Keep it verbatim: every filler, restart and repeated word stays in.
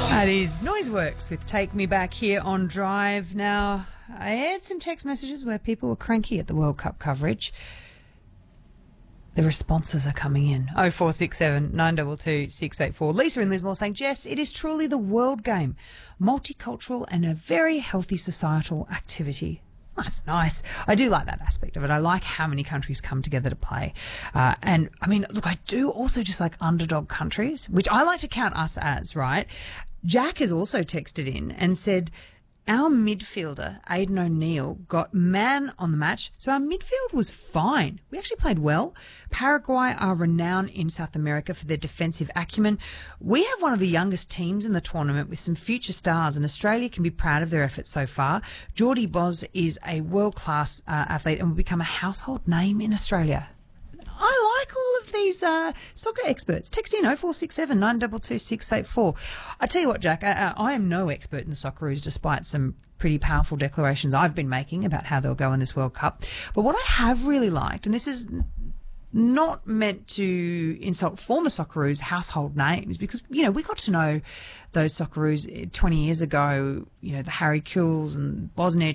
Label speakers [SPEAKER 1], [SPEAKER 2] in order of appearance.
[SPEAKER 1] That is Noiseworks with Take Me Back here on Drive. Now, I had some text messages where people were cranky at the World Cup coverage. The responses are coming in. oh four six seven, nine two two, six eight four. Lisa in Lismore saying, Jess, it is truly the world game. Multicultural and a very healthy societal activity. That's nice. I do like that aspect of it. I like how many countries come together to play. Uh, and, I mean, look, I do also just like underdog countries, which I like to count us as, right? Jack has also texted in and said, our midfielder, Aidan O'Neill, got man on the match, so our midfield was fine. We actually played well. Paraguay are renowned in South America for their defensive acumen. We have one of the youngest teams in the tournament with some future stars, and Australia can be proud of their efforts so far. Geordie Boz is a world-class uh, athlete and will become a household name in Australia. I like all of these uh, soccer experts. Text in oh four six seven, nine two two, six eight four. I tell you what, Jack, I, I am no expert in the Socceroos, despite some pretty powerful declarations I've been making about how they'll go in this World Cup. But what I have really liked, and this is not meant to insult former Socceroos' household names, because, you know, we got to know those Socceroos twenty years ago, you know, the Harry Kuehls and Bosnich